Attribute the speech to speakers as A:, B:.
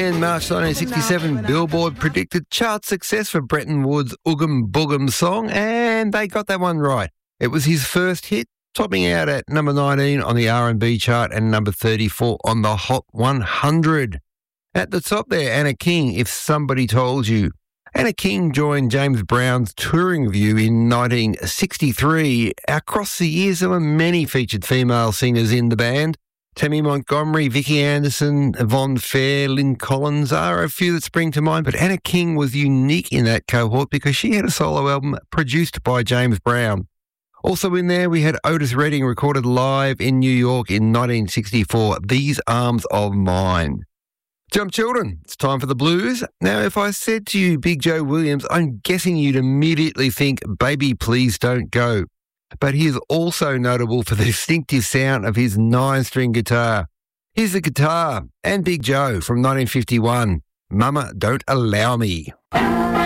A: In March 1967, Billboard predicted chart success for Bretton Woods' Oogum Boogum song, and they got that one right. It was his first hit, topping out at number 19 on the R&B chart and number 34 on the Hot 100. At the top there, Anna King, If Somebody Told You. Anna King joined James Brown's Touring View in 1963. Across the years, there were many featured female singers in the band. Tammy Montgomery, Vicky Anderson, Yvonne Fair, Lynn Collins are a few that spring to mind, but Anna King was unique in that cohort because she had a solo album produced by James Brown. Also in there, we had Otis Redding recorded live in New York in 1964, These Arms of Mine. Jump children, it's time for the blues. Now, if I said to you Big Joe Williams, I'm guessing you'd immediately think, Baby Please Don't Go. But he is also notable for the distinctive sound of his 9-string guitar. Here's the guitar and Big Joe from 1951, Mama Don't Allow Me.